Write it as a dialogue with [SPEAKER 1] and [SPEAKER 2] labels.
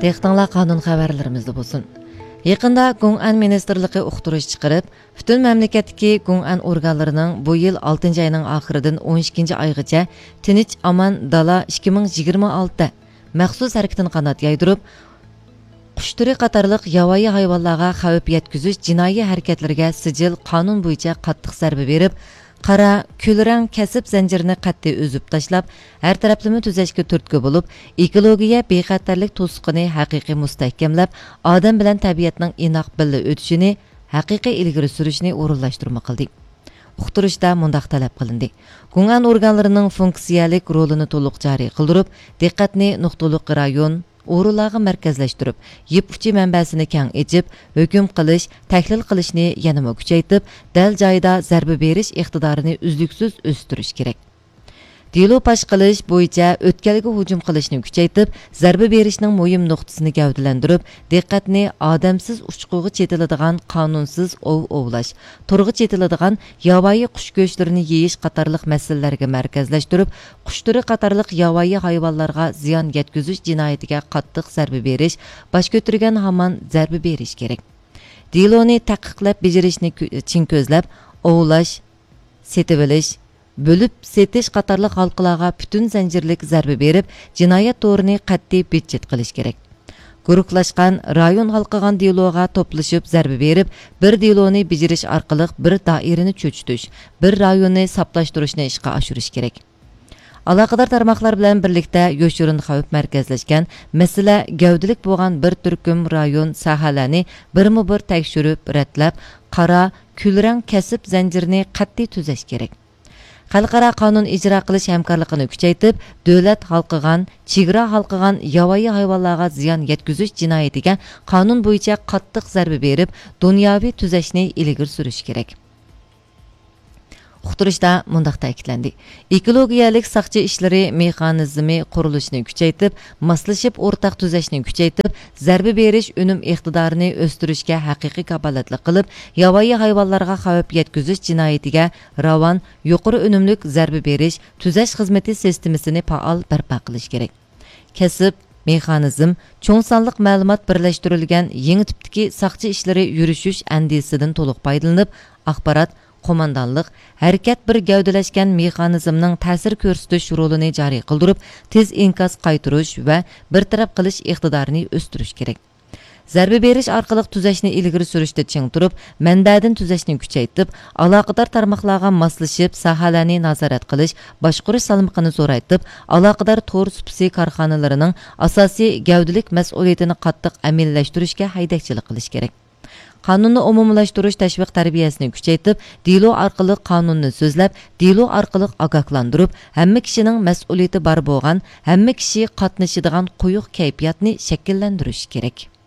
[SPEAKER 1] Dehqonlar qonun xabarlarimizda bo'lsin. Yaqında Gong'an ministerligi uqtirish chiqarib, butun mamlakatdagi Gong'an organlarining bu yil 6-oyning oxiridan 12-oygacha tinch aman dala 2026 maxsus harakatini qanot yaydirib, qush turi qatorliq yovvoyi hayvonlarga xavf yetkazish jinoiy harakatlariga sijil qonun bo'yicha qattiq zarba berib, qara kulrang kasb zanjirini qat'iy uzib tashlab, har taraflama tuzashga turtki bo'lib, ekologiya bexatarlik to'siqini haqiqiy mustahkamlab, odam bilan tabiatning inoq birga o'tishini haqiqiy ilgari surishni o'rinlashtirma qildi. Uqtirishda mundaq talab qilindi. Gong'an organlarining funksiyalik rolini to'liq joriy qildirib, diqqatni nuqtaliq rayon o'rinlarga markazlashtirib, yip uchi manbasini keng echib, hukm qilish, tahlil qilishni yanada kuchaytirib, dal joyida zarba berish iqtidorini uzluksiz o'stirish kerak. Dilo pash qilish bo'yicha o'tkalga hujum qilishni kuchaytirib, zarba berishning muhim nuqtasini gavdalantirib, diqqatni odamsiz uchquga chetiladigan qonunsiz ovlash, turg'i chetiladigan yovvoyi qush go'shtlarini yeyish qatorliq masalalarga markazlashtirib, qush turi qatorliq yovvoyi hayvonlarga ziyon yetkazish jinoyatiga qattiq zarba berish, bosh ko'targan hamon zarba berish kerak. Diloni taqiqlab bejirishni chin ko'zlab, ovlash, setib olish, bölüp setish qatorliq halqalarga bütün zanjirlik zarba berib, jinoyat to'rini qat'iy budjet qilish kerak. Guruhlashgan rayon halqagan dialoga to'plashib zarba berib, bir dialogni bijirish orqali bir doirani cho'chitish, bir rayonni saplashtirishni ishga oshirish kerak. Aloqador tarmoqlar bilan birlikda yoshirin xavf markazlashgan masala gavdilik bo'lgan bir turkum rayon sohalarni birma-bir tekshirib, ratlab, qara kulrang kasb zanjirini qat'iy tuzash kerak. Xalqaro qonun ijro qilish hamkorligini kuchaytirib, davlat halqigan, chegara halqigan yovvoyi hayvonlarga ziyon yetkazish jinoyatiga qonun bo'yicha qattiq zarba berib, dunyoviy tuzashni ilgari surish kerak. Uqtirishda mundaq ta'kidlandi. Ekologiyalik saqchi ishlari mexanizmi qurilishini kuchaytirib, moslashib o'rtaq tuzashni kuchaytirib, zarba berish unum iqtidorini o'stirishga haqiqiy kapolatlik qilib, yovvoyi hayvonlarga xavf yetkazish jinoyatiga ravon, yuqori unumlik zarba berish, tuzash xizmati sistemasini faol barpo qilish kerak. Kasb mexanizm, cho'ng sonliq ma'lumot birlashtirilgan yangi tipdagi saqchi ishlari yurishish andisidan to'liq foydalanib, axborot qo'mondonlik harakat bir gavdalashgan mexanizmning ta'sir ko'rsatish rolini joriy qildirib, tez inkos qaytirish va bir taraf qilish iqtidorini o'stirish kerak. Zarba berish orqali tuzashni ilgari surishda ching turib, manbadan tuzashni kuchaytirib, aloqador tarmoqlarga moslashib, sohalarni nazorat qilish, boshqarish salmoqini zo'raytirib, aloqador to'r supsi korxonalarining asosiy gavdalik mas'uliyatini qattiq amallashtirishga haydakchilik qilish kerak. Qonunni umumlashtirish tashviq tarbiyasini kuchaytirib, dilo orqali qonunni so'zlab, dilo orqali ogohlantirib, hamma kishining mas'uliyati bor bo'lgan, hamma kishi qatnashadigan quyuq kayfiyatni shakllantirish kerak.